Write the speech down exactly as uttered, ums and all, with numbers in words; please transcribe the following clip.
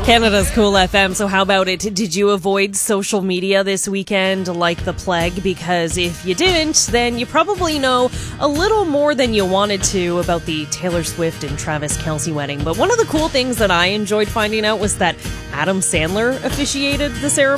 Canada's Cool F M. So how about it? Did you avoid social media this weekend like the plague? Because if you didn't, then you probably know a little more than you wanted to about the Taylor Swift and Travis Kelce wedding. But one of the cool things that I enjoyed finding out was that Adam Sandler officiated the ceremony.